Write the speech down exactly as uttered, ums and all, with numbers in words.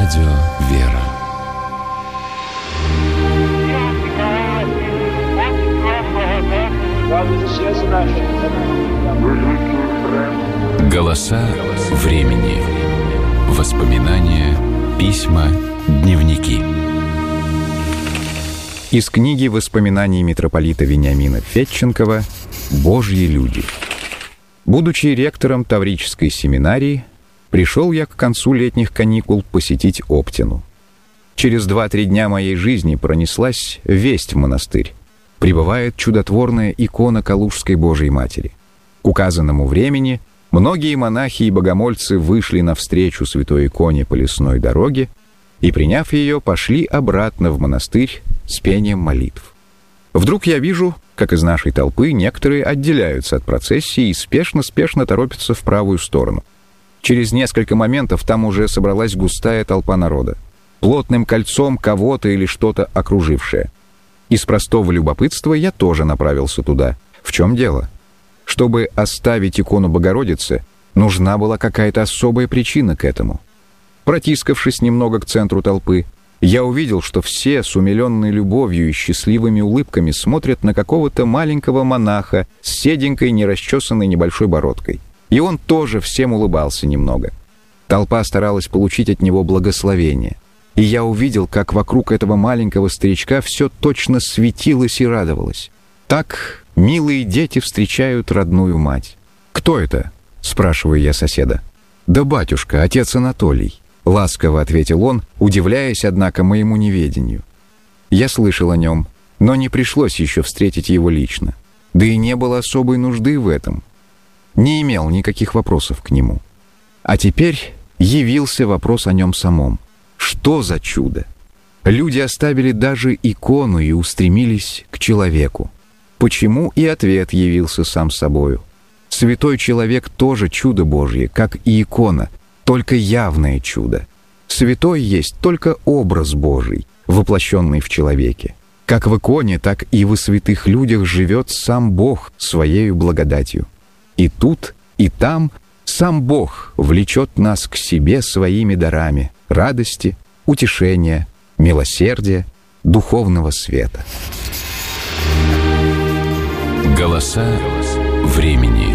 Радио «Вера». Голоса времени. Воспоминания, письма, дневники. Из книги воспоминаний митрополита Вениамина Федченкова «Божьи люди». Будучи ректором Таврической семинарии, пришел я к концу летних каникул посетить Оптину. Через два-три дня моей жизни пронеслась весть в монастырь. Прибывает чудотворная икона Калужской Божией Матери. К указанному времени многие монахи и богомольцы вышли навстречу святой иконе по лесной дороге и, приняв ее, пошли обратно в монастырь с пением молитв. Вдруг я вижу, как из нашей толпы некоторые отделяются от процессии и спешно-спешно торопятся в правую сторону. Через несколько моментов там уже собралась густая толпа народа, плотным кольцом кого-то или что-то окружившее. Из простого любопытства я тоже направился туда. В чем дело? Чтобы оставить икону Богородицы, нужна была какая-то особая причина к этому. Протискавшись немного к центру толпы, я увидел, что все с умиленной любовью и счастливыми улыбками смотрят на какого-то маленького монаха с седенькой, нерасчесанной небольшой бородкой. И он тоже всем улыбался немного. Толпа старалась получить от него благословение. И я увидел, как вокруг этого маленького старичка все точно светилось и радовалось. Так милые дети встречают родную мать. «Кто это?» — спрашиваю я соседа. «Да батюшка, отец Анатолий», — ласково ответил он, удивляясь, однако, моему неведению. Я слышал о нем, но не пришлось еще встретить его лично. Да и не было особой нужды в этом. Не имел никаких вопросов к нему. А теперь явился вопрос о нем самом. Что за чудо? Люди оставили даже икону и устремились к человеку. Почему? И ответ явился сам собою. Святой человек тоже чудо Божье, как и икона, только явное чудо. Святой есть только образ Божий, воплощенный в человеке. Как в иконе, так и во святых людях живет сам Бог своею благодатью. И тут, и там сам Бог влечет нас к себе своими дарами радости, утешения, милосердия, духовного света. Голоса времени.